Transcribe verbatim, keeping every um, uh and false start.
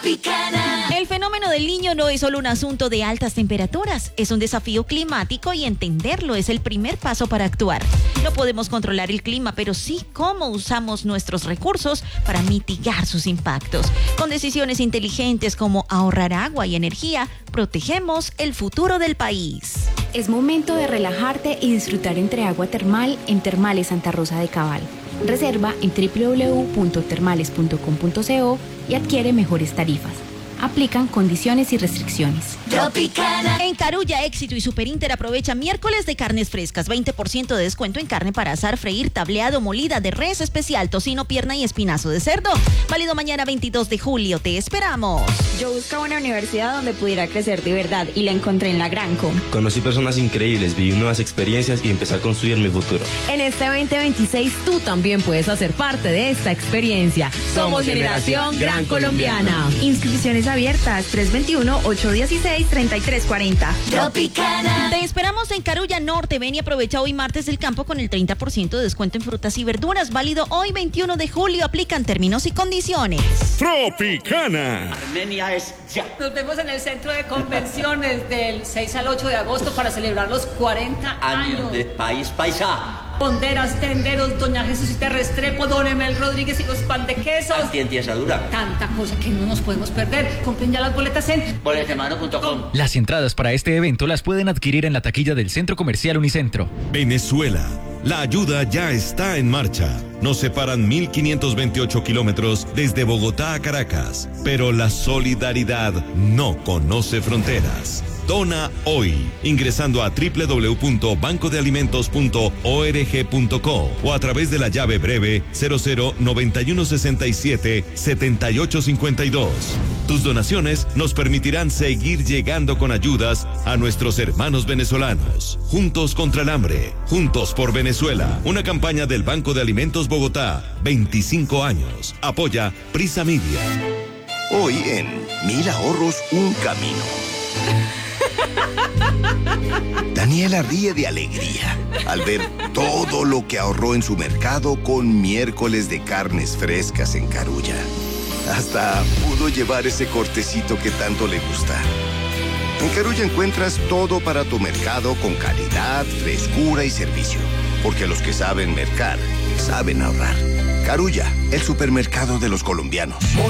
El fenómeno del Niño no es solo un asunto de altas temperaturas, es un desafío climático y entenderlo es el primer paso para actuar. No podemos controlar el clima, pero sí cómo usamos nuestros recursos para mitigar sus impactos. Con decisiones inteligentes como ahorrar agua y energía, protegemos el futuro del país. Es momento de relajarte y disfrutar entre agua termal en Termales Santa Rosa de Cabal. Reserva en doble u doble u doble u punto termales punto com punto co y adquiere mejores tarifas. Aplican condiciones y restricciones. Tropicana. En Carulla, Éxito y Superinter aprovecha miércoles de carnes frescas. veinte por ciento de descuento en carne para asar, freír, tableado, molida de res especial, tocino, pierna y espinazo de cerdo. Válido mañana veintidós de julio. Te esperamos. Yo buscaba una universidad donde pudiera crecer de verdad y la encontré en la Granco. Conocí personas increíbles, viví nuevas experiencias y empecé a construir mi futuro. En este veinte veintiséis tú también puedes hacer parte de esta experiencia. Somos Generación Gran Colombiana. Inscripciones abiertas tres dos uno, ocho uno seis, tres tres cuatro cero. Tropicana. Te esperamos en Carulla Norte. Ven y aprovecha hoy martes del campo con el treinta por ciento de descuento en frutas y verduras. Válido hoy veintiuno de julio. Aplican términos y condiciones. Tropicana. Armenia es ya. Nos vemos en el centro de convenciones del seis al ocho de agosto para celebrar los cuarenta Años años de País Paisa. Ponderas, tenderos, Doña Jesucita Restrepo, Don Emel Rodríguez y los pan de quesos. Antientiasadura. Tanta cosa que no nos podemos perder. Compren ya las boletas en boletemano punto com. Las entradas para este evento las pueden adquirir en la taquilla del Centro Comercial Unicentro. Venezuela. La ayuda ya está en marcha. Nos separan mil quinientos veintiocho kilómetros desde Bogotá a Caracas, pero la solidaridad no conoce fronteras. Dona hoy, ingresando a doble u doble u doble u punto banco de alimentos punto org punto co o a través de la llave breve cero cero noventa y uno sesenta y siete setenta y ocho cincuenta y dos. Tus donaciones nos permitirán seguir llegando con ayudas a nuestros hermanos venezolanos. Juntos contra el hambre, juntos por Venezuela. Una campaña del Banco de Alimentos Bogotá, veinticinco años. Apoya Prisa Media. Hoy en Mil Ahorros, un camino. Daniela ríe de alegría al ver todo lo que ahorró en su mercado con miércoles de carnes frescas en Carulla. Hasta pudo llevar ese cortecito que tanto le gusta. En Carulla encuentras todo para tu mercado con calidad, frescura y servicio. Porque los que saben mercar, saben ahorrar. Carulla, el supermercado de los colombianos.